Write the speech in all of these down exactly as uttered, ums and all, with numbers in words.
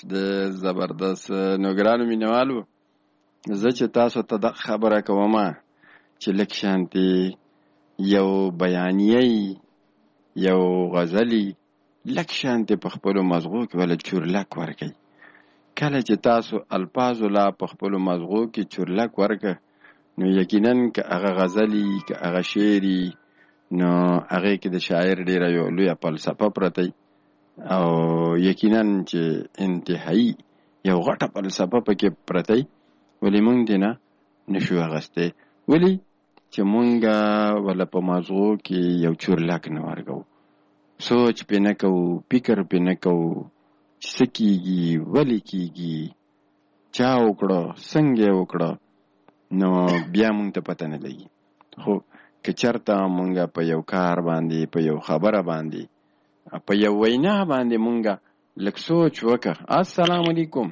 د زبردست. نو ګرانو مینوالو، زه چې تاسو ته د خبره کوم چې لږ شانتې یو بیانیه یو غزلي لږ شانتې په خپلو مزغو کې ولا چورلک ورکئ. کله چې تاسو الفاظو لا په خپلو مزغو کې چورلک ورکه، نو یقینا که هغه غزلي که هغه شعري، نو هغې کې د شاعر ډېره یو لویه فلسفه پرته او یقینا چې انتهایی یو غټه فلسفه پکې پرته، ولې مونږ دې نه نشو اخیستی؟ ولې چې مونږ ولا په مازغو کې یو چورلک نه ورکوو، سوچ پې نه کوو، فکر پې نه کوو چې څه کېږي، ولې کېږي، چا وکړه، څنګه یې وکړه، نو بیا مونږ ته پته نه لګي. خو که چېرته مونږ په یو کار باندې، په یو خبره باندې، په یو وینا باندې مونږ لږ سوچ وکړه. السلام علیکم.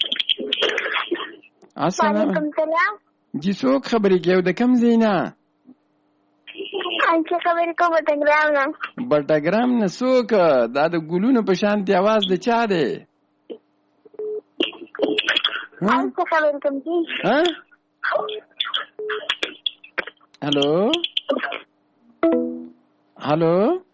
السلام علیکم. جی څوک خبرې کوي؟ د کوم ځای نه؟ انچه خبرې کوم بټګرام نه. بټګرام نه څوک؟ دا د ګلونو په شانتې اواز د چا دی؟ انچه خبرې کوم جی. هلو هلو.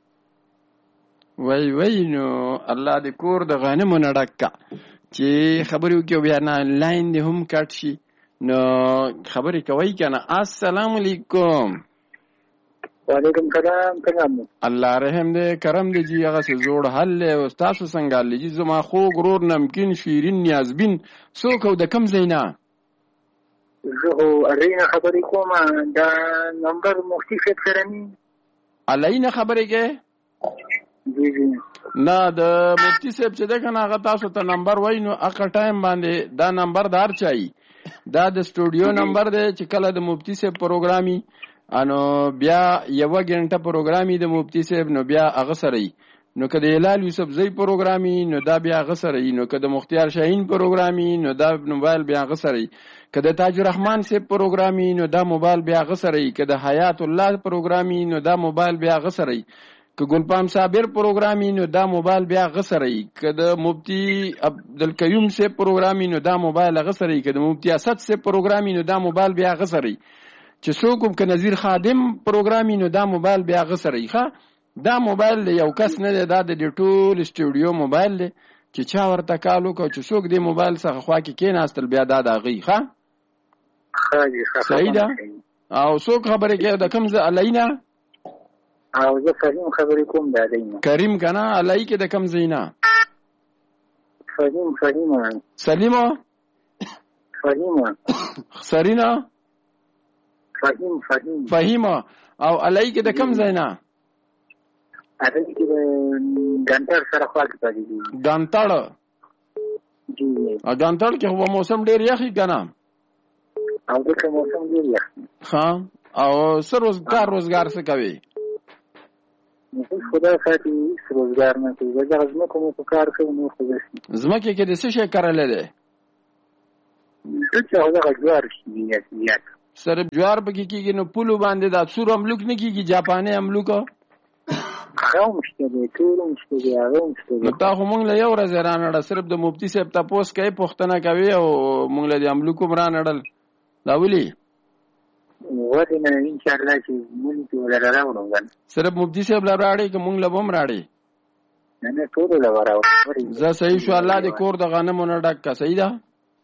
وای وای نو الله دې کور د غنمو نه ډک کړه چې خبرې وکړو بیا نه آنلاین دې هم کټ شي. نو خبرې کوئ که نه؟ السلام علیکم. وعلیکم سلام. څنګه الله رحم دې کرم دې جي. هغسې زوړ حل دی او ستاسو څنګه حل دی جي؟ زما خوږ ورور نمکین شیرین نیازبین څوک او د کوم ځای نه؟ زه خو الۍ نه خبرې کوم. دا نمبر مفتي صاحب سره ني؟ الۍ نه خبرې کوې؟ جی جی. نه د مفتي صاحب چې دی که نه هغه تاسو ته نمبر وایي، نو هغه ټایم باندې دا نمبر د هر چا وي. دا د سټوډیو نمبر دی چې کله د مفتي صاحب پروګرامي انو بیا یوه ګنټه پروګرامي د مفتي صاحب، نو بیا هغه سره وي. نو که د هلال یوسفزۍ پروګرامي، نو دا بیا هغه سره وي. نو که د مختیار شاهین پروګرامي، نو دا موبایل بیا هغه سره وي. که د تاج الرحمن صاحب پروګرامي، نو دا موبایل بیا هغه سره وي. که د حیات الله پروګرامي، نو دا موبایل بیا هغه سره وي. که ګلپام صابر پروګرامي، نو دا موبایل بیا هغه سره وي. که د مفتي عبدالقیوم صاحب پروګرامي، نو دا موبایل هغه سره وي. که د مفتي اسد صاحب پروګرامي، نو دا موبایل بیا هغه سره وي. چې څوک هم که نظیر خادم پروګرامي، نو دا موبایل بیا هغه سره وي. ښه دا موبایل د یو کس نه دی، دا د دې ټول سټوډیو موبایل دی چې چا ورته کال وکړو چې څوک دې موبایل څخه خوا کې کېناستل، بیا دا د هغوی. ښه صحیح ده. او څوک خبرې کوي د کوم ځای؟ الۍ نه؟ او زه فهیم خبرې کوم د الۍ نه. کریم که نه؟ الۍ کې د کوم ځای نه؟ فهیم. فهیمه. سلیمه؟ فهیمه. سرینا؟ فهیم. فهیم. فهیمه. او الۍ کې د کوم ځای نه؟ الۍ کې د ګنټړ سره خوا کې پاتې دي. ګنټړ؟ جی. او ګنټړ کې خو موسم ډېر یخي که نه؟ او دلته موسم ډېر یخ. ښه. او څه روزګار روزګار څه کوې؟ خدا ساتي روزګار نه کوي. دغه ځمکو مو په کار کوي. نور خو داسې ځمکې کې د څه شی کرلی دی؟ څه چې هغه جوار کېږي زیات. صرف جوار پکې کېږي. نو پولو باندې دا سور املوک نه کېږي؟ جاپاني املوک هغه هم شته دی، ټول هم شته دی، هغه هم شته دی. نو تا خو مونږ له یو ورځې رانړه، صرف د مفتي صاحب تپوس کوې، پوښتنه کوې، او مونږ له د املوک هم رانړل. دا ولې؟ ولې نه؟ انشاءالله چې مونږ چې ولره راوړو کنه. صرف مفتي صاحب له راړې که مونږ له به هم راړې؟ نه نه ټولو له به راوړو. زه صحیح شو. الله دې کور د غنمو نه ډک کړه. صحیح ده.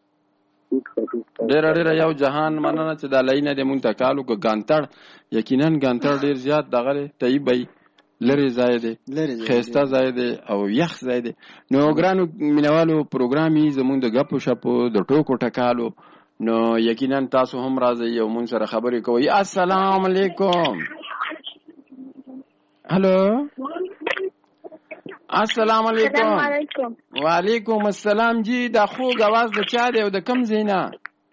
ډېره ډېره یو جهان مننه چې دا الۍ نه دې مونږ ته کال وکړو. ګانتړ یقینا ګانتړ ډېر زیات دغه دی، طیب وی، لرې ځای دی، ښایسته ځای دی او یخ ځای دی. نو ګرانو مینوالو، پروګرام یې زمونږ د ګپو شپو د ټوکو ټکالو. نو یقینا تاسو هم راځئ او مونږ سره خبرې کوئ. السلام علیکم. هلو. السلام علیکم. وعلیکم السلام. جی دا خوږ اواز د چا دی او د کوم ځای نه؟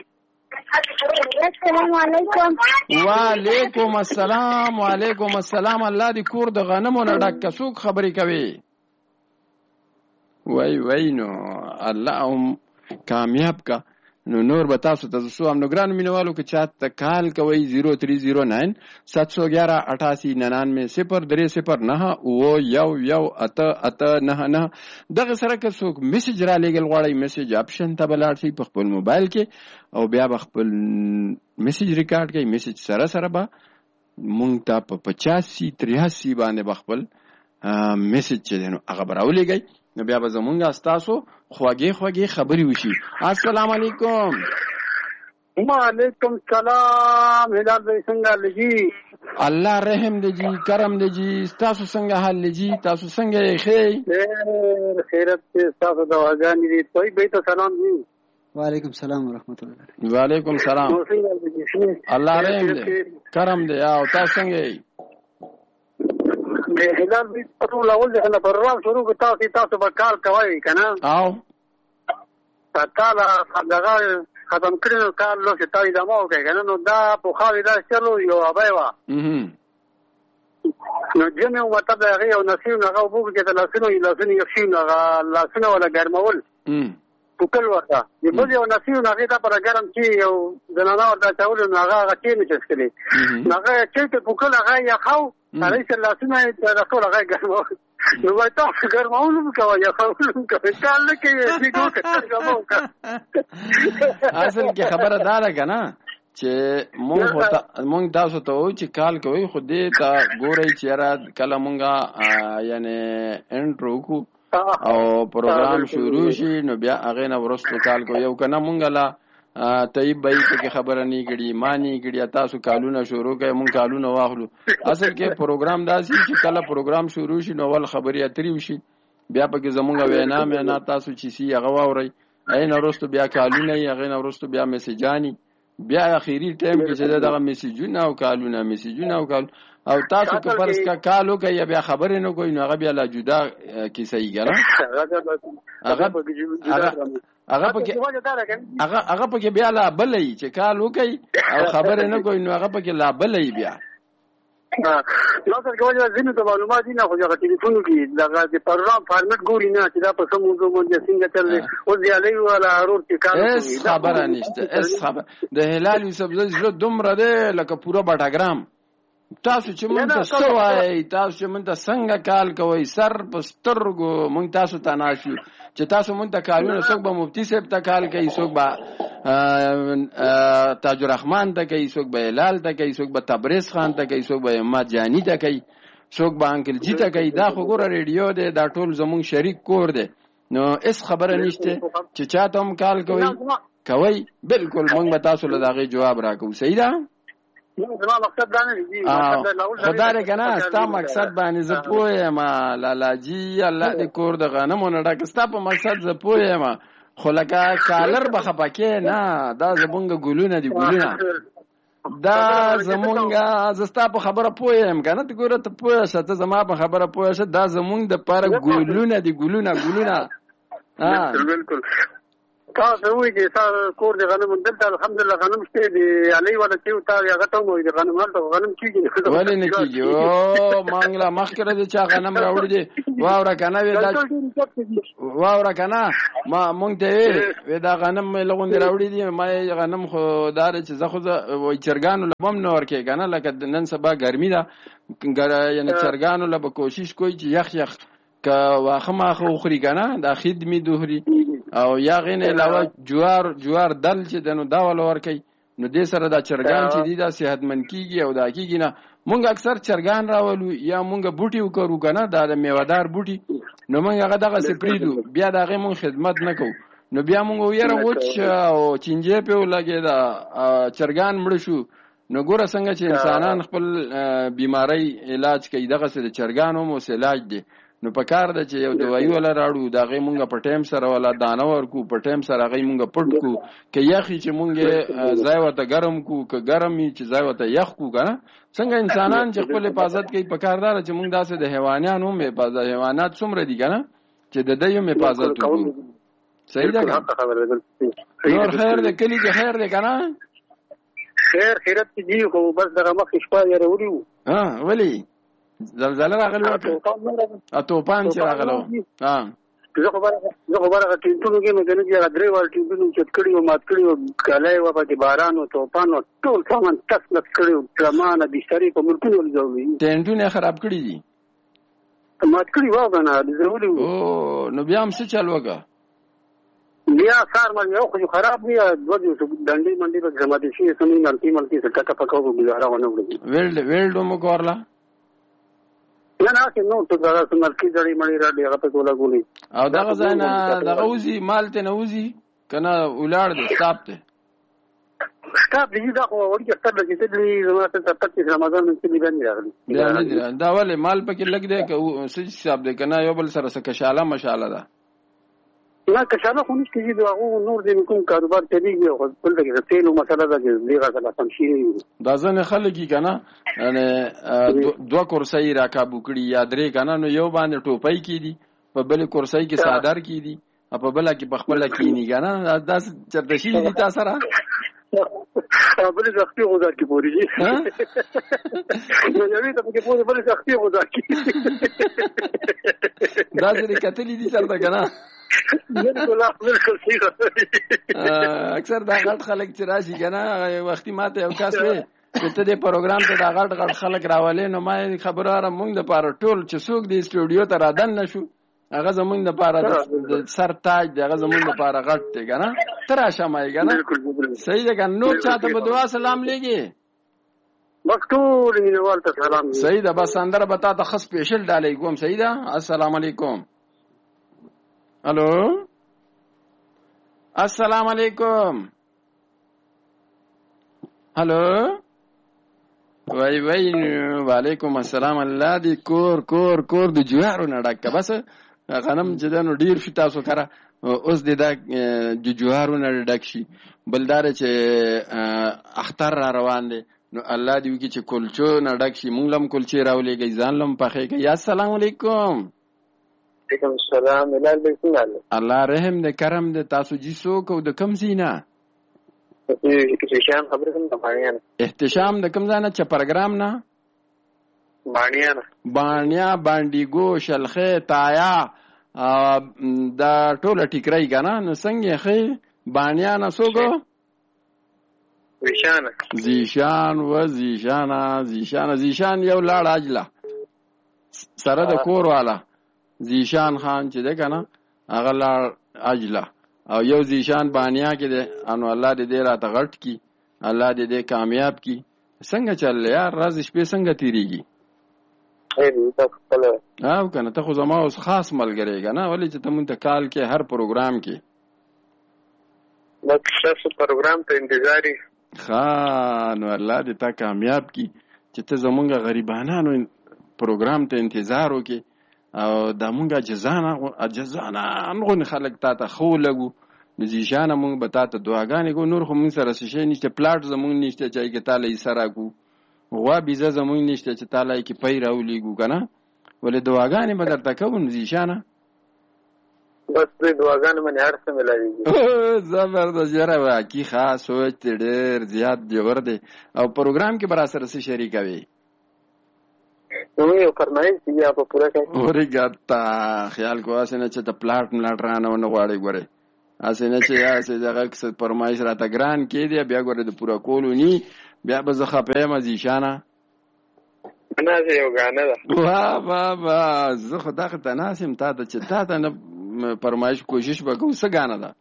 السلام علیکم. وعلیکم السلام. وعلیکم السلام. الله دې کور د غنمو نه ډک کړه. څوک خبرې کوي؟ وای وای نو الله هم کامیاب کا. نو نور به تاسو ته زه سوام. نو ګرانو مینوالو که چاته کال کوئ زیرو تھری زیرو ناین سات سو گیارہ اٹھاسی ننانوے صفر درې صفر نهه اوه یو یو اته اته نهه نهه. دغه سره که څوک میسج را لېږل غواړئ میسج آپشن ته به لاړ شئ په خپل موبایل کې او بیا به خپل میسج ریکارډ کوئ. میسج سره سره به مونږ ته په پچاسی تریاسي باندې به خپل میسج چې دی نو هغه به راولېږئ. نو بیا به زمونږ ستاسو خوږې خوږې خبرې وشي. السلام علیکم. وعلیکم السلام. هلال بھائی څنګه حال جی؟ الله رحم دی جی، کرم دی جی. تاسو څنګه حال دی جی؟ تاسو څنګه یې ښې؟ خیر خیرت دې تاسو د واګانی دي. توي به ته سلام جی. وعلیکم السلام ورحمت الله. وعلیکم السلام. الله رحم دی کرم دی. او تاسو څنګه یې؟ هلال بھائی پرو لاول دې نه پروګرام شروع کو تاسو تاسو به کال کوي کنه؟ او کال دغه ختم کړو کال لو چې تاسو دمو کوي کنه نو دا په خاوي دا چلو یو ابای وا نو جنو مطلب هغه یو نسیو هغه وګورئ چې لاسونو یې لاسونو یې شي نو لاسونو ولا ګرمول پوکل ورته دی بل یو نسیو هغه دا پر ګرم چې یو زنانه ورته چاول نو هغه هغه کې نه چسکلي هغه چې پوکل هغه یا خاو هغه چې لاسونو یې راټول هغه ګرمول نو وای تاسو ګرمولم کوي یا خاولم کوي کال نه کوي دې کوکه ګرمو اصل کې خبره دا ده کنه چې مونږ مونږ تاسو ته وایو چې کال کوي خو دې ته ګورئ چې را کله مونږه یعنی انټرو کو او پروګرام شروع شي نو بیا هغه نه ورستو کال کوي یو کنه مونږ لا طيب بای ته خبره نه کړي مانی کړي تاسو کالونه شروع کوي مونږ کالونه واخلو. اصل کې پروګرام داسي چې کله پروګرام شروع شي نو ول خبري اتري وشي بیا پکې زمونږ وینا مې نه تاسو چې سی هغه واوري عین ورستو بیا کالونه یې هغه نه ورستو بیا میسجانی بیا اخیری ټیم کې چې دغه میسجونه او کالونه میسجونه او کال او تاسو که فرض کا کالو کوي بیا خبرې نه کوي نو هغه بیا لا جدا کی صحیح ګره هغه هغه پکې هغه هغه پکې بیا لا بلې چې کالو کوي او خبرې نه کوي نو هغه پکې لا بلې بیا نو څنګه وایي ځینې ته معلومات دي نه خو هغه ټلیفون کې دغه د پروګرام فارمټ ګوري نه چې دا په کوم موضوع باندې څنګه چلې او ځالې ولا ارور کې کار کوي اس خبره نشته اس خبره د هلال یوسف زړه دومره ده لکه پورا باټاګرام تاسو چې مونږ ته سوای تاسو چې مونږ ته څنګه کال کوي سر په سترګو مونږ تاسو ته ناشو چې تاسو مونږ ته کارونه څوک به مفتی صاحب ته کال کوي څوک به تاج الرحمن ته کوي څوک به هلال ته کوي څوک به تبریز خان ته کوي څوک به احمد جانی ته کوي څوک به انکل جی ته کوي دا خو ګوره ریډیو دی دا ټول زمونږ شریک کور دی نو اس خبره نشته چې چاته هم کال کوي کوي بالکل مونږ به تاسو له دغه جواب راکو. صحیح ده زما مقصد دا نه دی خدای دې کنه ستا مقصد باندې زه پوهیم لالا جی الله دې کور د غنمو نه ډک ستا په مقصد زه پوهیم خو لکه کالر به خپکې نه دا زمونږ ګلونه دي ګلونه دا زمونږ زه ستا په خبره پوهیم کنه ته ګوره ته پوه شه ته زما په خبره پوه شه دا زمونږ د پاره ګلونه دي ګلونه ګلونه بالکل تاسو وایي چې تاسو کور د غنم دلته الحمدلله غنم شته دی علي ولا چې تاسو هغه ته وایي د غنم ته غنم کیږي ولې نه کیږي او مانګلا مخکره دي چې غنم راوړي دي واوره کنه وې دا واوره کنه ما مونږ ته وې دا غنم لغون راوړي دي ما غنم خو دار چې زه خو وای چرګانو لبم نور کې کنه لکه نن سبا ګرمي ده یعنی چرګانو لب کوشش کوي چې یخ یخ که واخه ماخه خوري کنه دا خدمت دوهري او یا غین علاوه جوار جوار دل چې دنو دا ول ور کوي نو دې سره دا چرګان چې دي دا صحتمن کیږي او دا کیږي نه مونږ اکثر چرګان راولو یا مونږ بوټي وکړو کنه دا د میوهدار بوټي نو مونږ هغه دغه سپریدو بیا دغه مونږ خدمت نکو نو بیا مونږ ویره وچ او چنجه په لګي دا چرګان مړ شو نو ګوره څنګه چې انسانان خپل بیماری علاج کوي دغه سره چرګانو مو علاج دي نو په کار ده چې یو دوايي ولا راړو دا غي مونږه په ټیم سره ولا دانه ورکو په ټیم سره غي مونږه پټ کو کې یخي چې مونږه ځای وته ګرم کو ک ګرمي چې ځای وته یخ کو کنه څنګه انسانان چې خپل حفاظت کوي په کار ده چې مونږ داسې د حیواناتو مې حفاظت حیوانات څومره دي کنه چې د دې مې حفاظت وکړو. صحیح ده نور خیر دې کلی کې خیر دې کنه خیر خیرت دې خو بس دغه مخ شپه یې وروړو ها ولی زلزلہ راغلی و ا توفان چې راغلو ها زه خو بره زه خو بره ټینټونو کې مې د نه چې درې وال ټینټونو چت کړي او مات کړي او کالای و په باران او توپان او ټول سامان تس نس کړي او ترمان د بسترې په ملکونو ولځوي. ټینټونه خراب کړي دي. مات کړي و غنا د ضروري. او نو بیا هم څه چل وکړه؟ بیا سار مې یو خو خراب دی دوه د ډنډي منډي په جماعتي شي سمې ملتي ملتي څه ټکا پکاو ګزاره ونه وړي. ویلډ ویلډ مو کورلا؟ نه نه چې نو ته دا سمرکی ځړې مړې را دی هغه په کولا ګولې. او دغه ځای نه دغه وزي مال ته نه وزي کنه ولاړ دی سټاپ ته. سټاپ دی دا خو ورته ستل چې دې زما ته پچیس رمضان کې دی باندې راغلی. دا نه دی دا ولې مال پکې لګ دی که څه حساب دی کنه یو بل سره څه کشاله مشاله ده. نه کشاله خو نشته چې دا نور دې کوم کاروبار چلیږي خو بل دغه تیل او مساله ده چې دغه سره سم شي. دا ځنه خلک کنه یعنی دوه کرسۍ راکابو کړي یا درې کنه نو یو باندې ټوپۍ کې دي په بل کرسۍ کې صادر کې دي په بل کې بخپل کې نه کنه دا چرته شي دي تاسو را بل ځختي غوډه کې پوری دي نو یوه ته کې پوری بل ځختي غوډه کې دا ځکه کتلې دي چرته کنه اکثر دا غټ خلک چې راشي کنه وختي ماته یو کس وي چې ته د پروګرام ته دا غټ غټ خلک راولې نو ما خبره را مونږ د پاره ټول چې څوک د سټوډیو ته رادن نشو هغه زمونږ د پاره د سر تاج دغه زمونږ د پاره غټ دی کنه تر شمای کنه صحیح ده کنه نو چاته په دعا سلام لګي مکتور مینوال ته سلام صحیح ده بس اندر بتا ته خص سپیشل ډالې کوم صحیح ده السلام علیکم الو السلام علیکم الو وای وای وعلیکم السلام الله دې کور کور کور د جوارو نه ډکه بس غنم چې دنو ډیر شي تاسو کرا اوس دې دا د جوارو نه ډک شي بلدار چې اختر را روان دي نو الله دې وکي چې کلچو نه ډک شي مونږ لم کلچې راولېږي ځان لم پخېږي یا السلام علیکم وعلیکم السلام ملال دې الله رحم دې کرم دې تاسو جی سو کو د کم سینا احتشام خبره کوم د باڼیان احتشام د کم ځانه چې پروګرام نه باڼیان باڼیا باندېګو شلخه تایا دا ټوله ټیکرای کنه نو څنګه خې باڼیا نه سوګو زیشان زیشان و زیشان زیشان زیشان یو لاړ اجلا سره د کور والا زیشان خان چې ده کنه هغه لاړ اجلا او یو زیشان بانیا کې ده انو الله دې دې راته غټ کی الله دې دې کامیاب کی څنګه چل یار راز شپې څنګه تیریږي او کنه ته خو زما اوس خاص ملګری کنه ولې چې ته مونږ ته کال کې هر پروګرام کې بس تاسو پروګرام ته انتظاری خان الله دې تا کامیاب کی چې ته زمونږ غریبانانو پروګرام ته انتظار وکې او دا مونږه جزانه جزانه انغون خلک تا ته خو لګو نزیشانه مونږ به تا ته دعاګانې کو نور خو مونږ سره څه نشته پلاټ زمونږ نشته چې کې تاله یې سره کو غوا بیزه زمونږ نشته چې تاله یې کې پی راولېږو که نه ولې دعاګانې به درته کوو نزیشانه بس دې دعاګانې باندې هر څه ملاوېږي زبردست یاره واقعي خاص سوچ دې ډېر زیات جوړ دی او پروګرام کې به را سره څه شریکوې نو یو فرمایش دی یا په پوره کوي اورګاتا خیال کو اسنه چې ته پلاټ ملاټ رانه ونه غواړي ګوره اسنه چې یا چې دغه څه فرمایش راته ګران کې دی بیا ګوره د پوره کولو ني بیا به زه خپه مزي شانه نه یو غانه ده واه واه واه زه خدا ته تناسم تا ته چې تا ته فرمایش کوشش وکړو څه غانه ده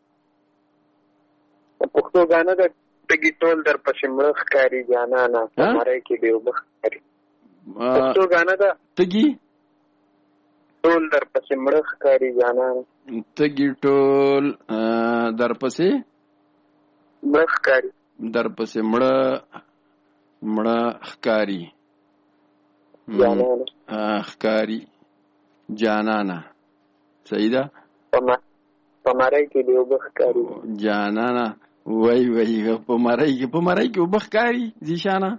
پښتو غانه ده تګي ټول در پښې مړخ کاری غانه نه مړای کې دی وبخ کاری پښتو غانه ده تګي ټول در پسې مړه ښکاري جانان تګي ټول در پسې مړه ښکاري در پسې مړه مړه ښکاري جانان ښکاري جانانا صحیح ده په مړای کې دی وبخ ښکاري جانانا وای وای په مړای کې په مړای کې وبخ ښکاري زیشانه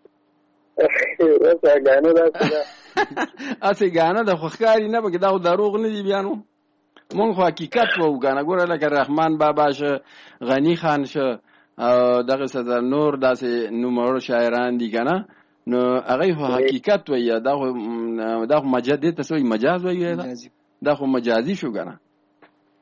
اسه غانه ده اسه غانه ده خو ښکاری نه به دا دروغ نه دی بیانو مونږ خو حقیقت وو غانه ګوره لکه رحمان بابا شه غنی خان شه او دغه څه نور داسې نوموړ شاعران دي کنه نو هغه خو حقیقت وي دا خو دا خو مجاز ته سوی مجاز وي دا خو مجازي شو کنه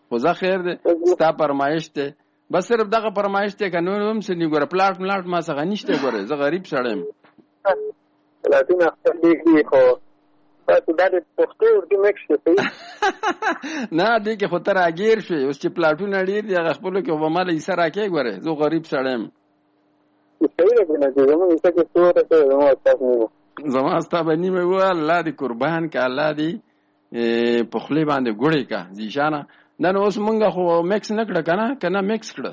خو زه خیر دی ستا فرمایش دی بس صرف دغه فرمایش دی که نور هم څه نه ګوره پلاټ ملاټ ما څخه نشته ګوره زه غریب سړی یم پلاټونه اخته کېږي خو تاسو دا د پښتو اردو مکس دی نه دې کې خو ته راګیر شوې اوس چې پلاټونه ډېر دي هغه خپلو کې به ماله حصه راکې ګوره زه غریب سړی یم صحیح ده که نه چې زموږ حصه کې څو ورته زما ستاسو نیمه زما ستا به نیمه و الله دې قربان که الله دې په خولې باندې ګوړې که زیشانه نه نو اوس مونږ خو مکس نه کړه که نه که نه مکس کړه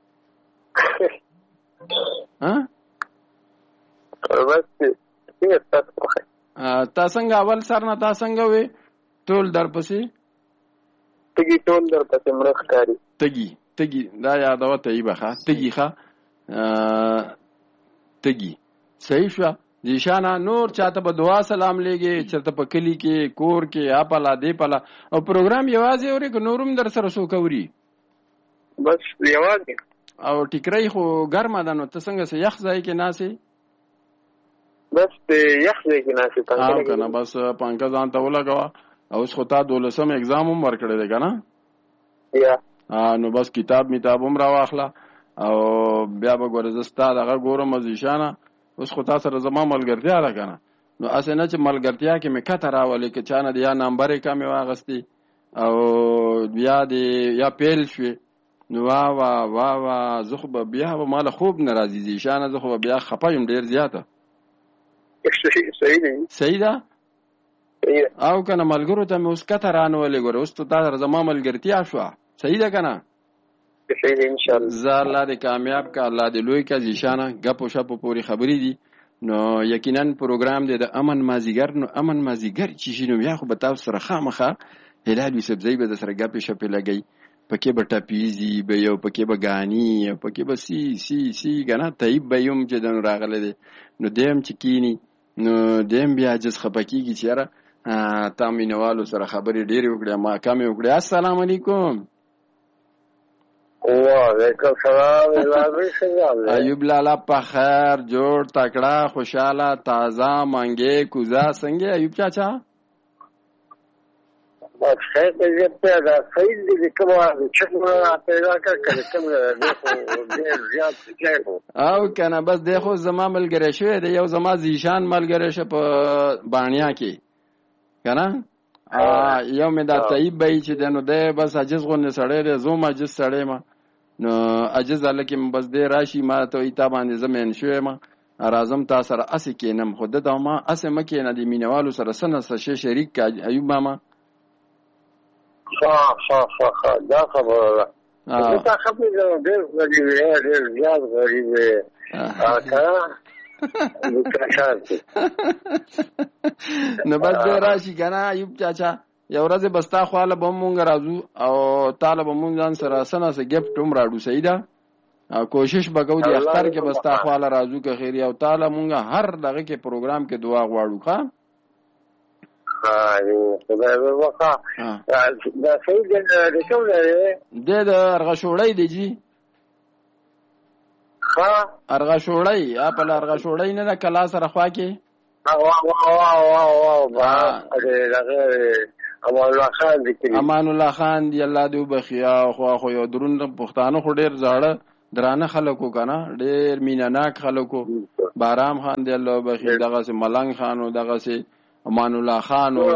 بس څنګه ستاسو خوښه تا څنګه اول سر نه تا څنګه وې ټول در پسې تږي ټول در پسې مړه ښکاري تږي تږي دا یادوه طیبه ښه تږي ښه تږي صحیح شوه دیشانه نور چاته به دعا سلام لېږې چېرته په کلي کې کور کې ا پله دې پله او پروګرام یوازې اورې که نور هم در سره څوک اوري بس یوازې او ټیکرۍ خو ګرمه ده نو ته څنګه څه یخ ځای کې ناستې بس یخ ځای کې ناستې او که نه بس پنکه ځان ته ولګوه اوس خو تا دولسم اګزام هم ورکړی دی که نه یا نو بس کتاب میتاب هم راواخله او بیا به ګوره زه ستا دغه ګورم زیشانه اوس خو تا سره زما ملګرتیا ده که نه نو هسې نه چې ملګرتیا کې مې کته راولې که چا نه د یا نمبر یې کمې واخېستې او بیا دې یا پیل شوې نو وا وا وا وا زه خو به بیا به ما له خوب نه راځي زیشانه زه خو به بیا خفه یم ډېر زیاته صحیح دی صحیح ده او که نه ملګرو ته مې اوس کته رانولې ګوره اوس ته تا سره زما ملګرتیا شوه صحیح ده که نه زه الله دې کامیاب که الله دې لوی که زیشانه ګپو شپو پورې خبرې دي نو یقینا پروګرام دی د امن مازدیګر نو امن مازدیګر چې شي نو بیا خو به تاسو سره خامخا هلال یوسفزۍ به د سره ګپې شپې لګوي پکې به ټپیزي به یو پکې به ګاني پکې به سی سی سی ګنه طیب به یم چې دنو راغلی دی نو دیم چې کینی نو دیم بیا جز خفه کېږي چې یاره تا مینوالو سره خبرې ډېرې وکړې ما کمې وکړې السلام علیکم وعلیکم سلام ایوب لالا په خیر جوړ تکړه خوشحاله تازه منګې کوزه څنګه ایوب چاچا خیر دې په دا صحیح دې کومه چې ما پیدا کړل کومه ډېر زیات ځای او کنه بس دغه زما ملګری شوی دی یو زما زیشان ملګری شه په بانیا کې کنه یو مې دا طیب به چې دنو ده بس عجز غو نه سړی دی زوم عجز سړی ما نو عجز الکه بس دې راشي ما ته ایتا باندې زمين شوی ما راځم تا سره اسې کینم خود ته ما اسې مکه نه دی مینوالو سره سن سره شریک ایوب ماما ها ها ها دا خبره ده دا خبره ده ډېر ډېر زیات غریب دی نو بس دې راشي کنه ایوب چاچا یو ورځ بستا خواله به مونږ راځو او طالب مونږ ځان سره سنه سه گفت هم راډو صحیح ده کوشش وکړو د اختر کې بستا خواله راځو که خیر او تعالی مونږ هر دغه کې پروګرام کې دعا غواړو ښا ها خدای ورکا دا صحیح ده د کوم ده د ارغشوړی دی جی ها ارغشوړی اپل ارغشوړی نه د کلا سره خوا کې وا وا وا وا وا دغه امان الله خان دی امان الله خان دی الله دې وبخیا خو خو یو درون پښتانه خو ډیر زړه درانه خلکو کنه ډیر میناناک خلکو بارام خان دی الله وبخیا دغه سي ملنګ خان او دغه سي امان الله خان او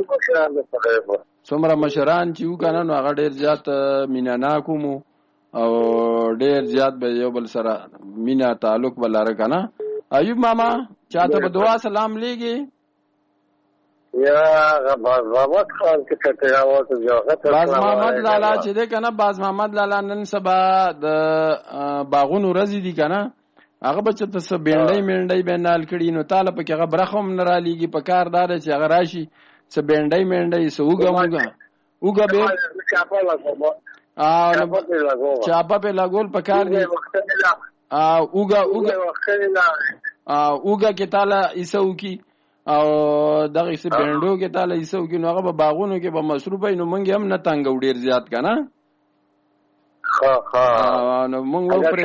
څومره مشران چې وکنه نو هغه ډیر زیات میناناکو مو او ډیر زیات به یو بل سره مینا تعلق ولاره کنه ایوب ماما چاته به دعا سلام لېږي یا باز محمد خان کې څه راوته ځوغت باز محمد لالا چې ده کنه باز محمد لالا نن سبا د باغونو ورځې دي کنه هغه به چې څه بینډۍ منډۍ به نال کړي نو تعالی په کې هغه برخه هم نه را لېږي په کار دار چې هغه راشي څه بینډۍ منډۍ څه وګه وګه وګه به چاپا په لګول په کار دي اوګه اوګه اوګه کې تعالی ایسو کی او دغه څه بینډو کې تعالی ایسو کی نو هغه په باغونو کې به مصروف وي نو مونږ هم نه تنګ ډیر زیات کنه ها ها نو مونږ پرې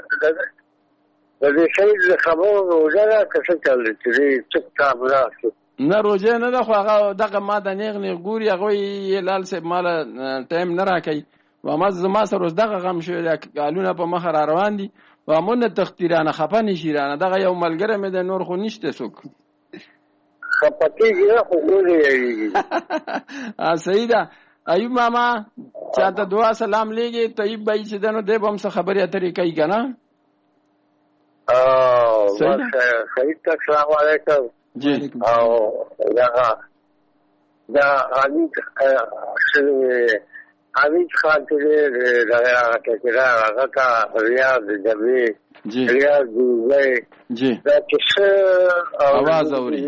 د دې شی خبرو وجره که څه چل چې څه کار راځي نه روزه نه ده خو هغه دغه ما د نیغ نیغ ګوري هغوی لال صاحب ماله ټایم نه راکوي وما زما سره اوس دغه غم شوی دی کالونه په مخه را روان دي ومو نه تختی رانه خفه نشي رانه دغه یو ملګری مې دی نور خو نشته څوک خفه کېږي نه خو ګورې یېږي صحیح ده ایوب ماما چاته دعا سلام لیږي طیب بھائی چې دی نو دی به هم څه خبرې اترې کوي که نه صحیح ته السلام علیکم جی او دغه دا حمید حمید خان چې دی دغه هغه ټکرار هغه ته ریاض جبري ریاض دوزی دا چې ښه آواز اوري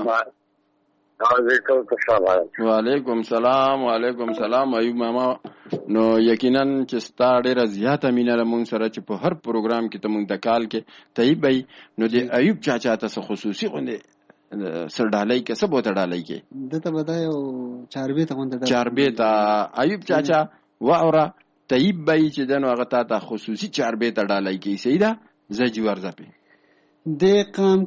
وعلیکم سلام وعلیکم سلام ایوب ماما نو یقینا چې ستا ډېره زیاته مینه له مونږ سره چې په هر پروګرام کې ته مونږ د کال کې طیب بھائی نو د ایوب چاچا ته څه خصوصي غوندې سر ډالۍ کې څه بوته ډالۍ کې دته به دا یو چاربیته غونډه ده چاربیته ایوب چاچا واوره طیب بھائی چې دی نو هغه تا ته خصوصي چاربیته ډالۍ کې صحیح ده زه جوار ځپې دې قام